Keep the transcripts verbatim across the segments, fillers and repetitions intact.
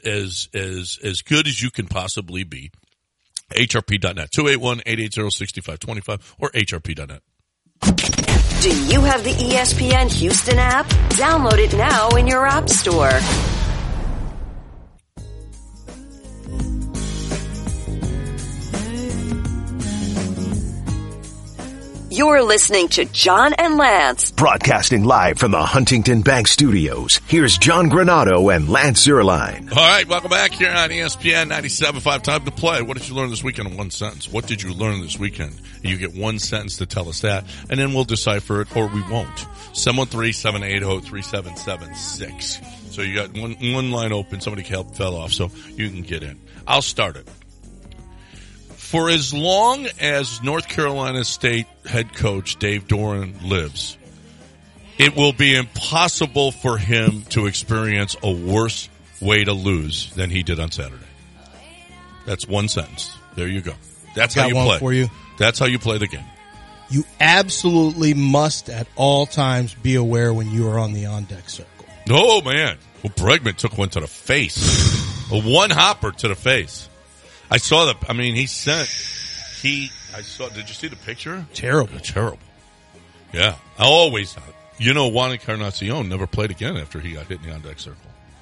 as as as good as you can possibly be. H R P dot net, two eight one, eight eight zero, six five two five or H R P dot net. Do you have the E S P N Houston app? Download it now in your app store. You're listening to John and Lance. Broadcasting live from the Huntington Bank Studios, here's John Granado and Lance Zierlein. All right, welcome back here on E S P N ninety-seven point five. Time to play. What did you learn this weekend in one sentence? What did you learn this weekend? You get one sentence to tell us that, and then we'll decipher it, or we won't. seven one three, seven eight zero, three seven seven six. So you got one, one line open. Somebody fell off, so you can get in. I'll start it. For as long as North Carolina State head coach Dave Doeren lives, it will be impossible for him to experience a worse way to lose than he did on Saturday. That's one sentence. There you go. That's how you one play. For you. That's how you play the game. You absolutely must at all times be aware when you are on the on-deck circle. Oh, man. Well, Bregman took one to the face. A one-hopper to the face. I saw the, I mean, he sent, he, I saw, did you see the picture? Terrible. Terrible. Yeah. I always, you know, Juan Encarnacion never played again after he got hit in the on-deck circle.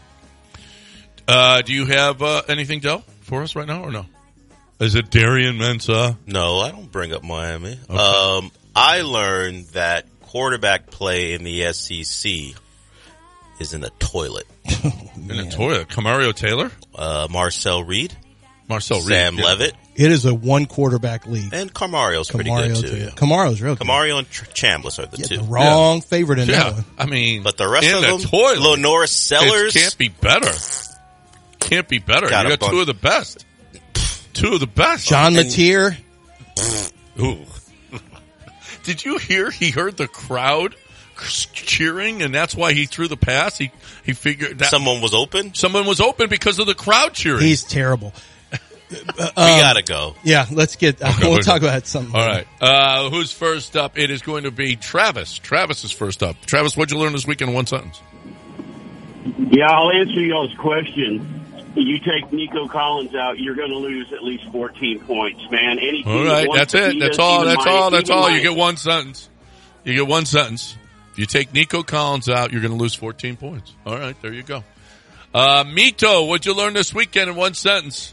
Uh, do you have uh, anything, Del, for us right now or no? Is it Darian Mensah? No, I don't bring up Miami. Okay. Um, I learned that quarterback play in the S E C is in the toilet. In the toilet? Camario Taylor? Uh, Marcel Reed. Marcel Reed. Sam yeah. Levitt. It is a one quarterback league. And Camario's pretty Camario good too. too. Camaro's real good. Camario and Ch- Chambliss are the yeah, two. the wrong Yeah. favorite in Yeah. that one. I mean, But the rest in of the them, toilet. Lenora Sellers. It can't be better. Can't be better. Got you a got bunch. two of the best. Two of the best. John And- Latier. Ooh. Did you hear he heard the crowd cheering and that's why he threw the pass? He he figured that Someone was open. someone was open because of the crowd cheering. He's terrible. We gotta go. Yeah, let's get, uh, Okay, we'll we're talk good. about something. All right. Uh, who's first up? It is going to be Travis. Travis is first up. Travis, what'd you learn this week in one sentence? Yeah, I'll answer y'all's question. You take Nico Collins out, you're going to lose at least fourteen points, man. Any team All that right. wants That's to it. beat That's us, all. even That's minus- all. That's even all. You minus- get one sentence. You get one sentence. If you take Nico Collins out, you're going to lose fourteen points. All right. There you go. Uh, Mito, what'd you learn this weekend in one sentence?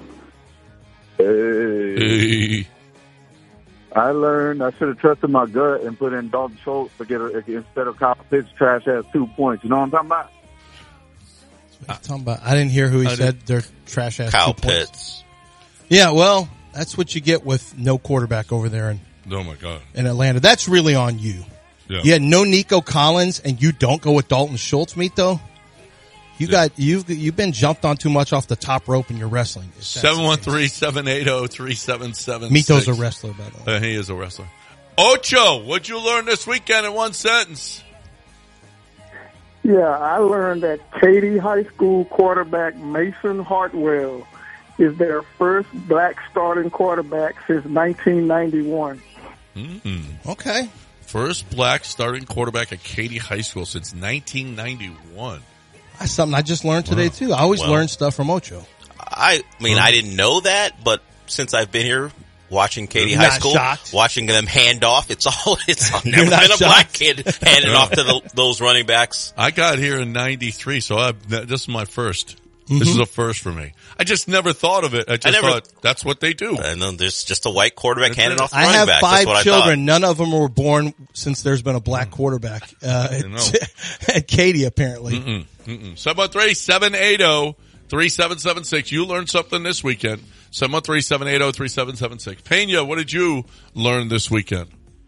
Hey. Hey. I learned I should have trusted my gut and put in Dalton Schultz to get a, instead of Kyle Pitts. Trash has two points. You know what I'm talking about? What are you talking about? I didn't hear who he I said their trash ass Kyle two points. Pitts. Yeah, well, that's what you get with no quarterback over there in, Oh, my God. in Atlanta. That's really on you. Yeah. You had no Nico Collins and you don't go with Dalton Schultz, Mito. You Yeah. got you've you've been jumped on too much off the top rope in your wrestling. If that's the seven one case. three, seven eight zero, three seven seven six. Mito's a wrestler, by the way. Uh, he is a wrestler. Ocho, what'd you learn this weekend in one sentence? Yeah, I learned that Katy High School quarterback Mason Hartwell is their first black starting quarterback since nineteen ninety-one. Mm-hmm. Okay. First black starting quarterback at Katy High School since nineteen ninety-one. That's something I just learned today, Wow. too. I always Well, learn stuff from Ocho. I mean, I didn't know that, but since I've been here watching Katy You're High not School, shocked? wating them hand off, it's all, it's all, You're never not been a black shocked? kid handing off to the, those running backs. I got here in ninety-three, so I, this is my first. This is a first for me. I just never thought of it. I just I never- thought that's what they do. And then there's just a white quarterback That's handing it. off the I running have backs. five That's what I children. None of them were born since there's been a black quarterback uh, I know. at, at Katy, apparently. Mm-mm, mm-mm. seven one three, seven eight zero, three seven seven six. You learned something this weekend. seven one three, seven eight zero, three seven seven six. Pena, what did you learn this weekend?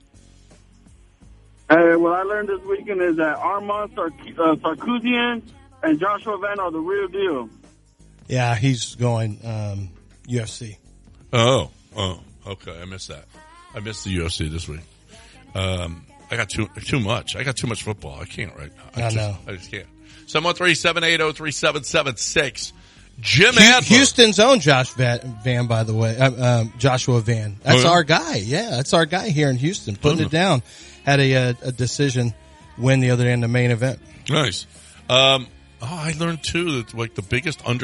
Uh, what I learned this weekend is that Armand Sark- uh, Sarkisian and Joshua Van are the real deal. Yeah, he's going um, U F C. Oh, oh, okay. I missed that. I missed the U F C this week. Um, I got too too much. I got too much football. I can't right now. I, I just, know. I just can't. seven one three, seven eight zero, three seven seven six. Jim Hu- Adler. Houston's own Josh Van, Van by the way, uh, um, Joshua Van. That's Oh, yeah? our guy. Yeah, that's our guy here in Houston, putting it down. Had a, a, a decision win the other day in the main event. Nice. Um, oh, I learned too that like the biggest under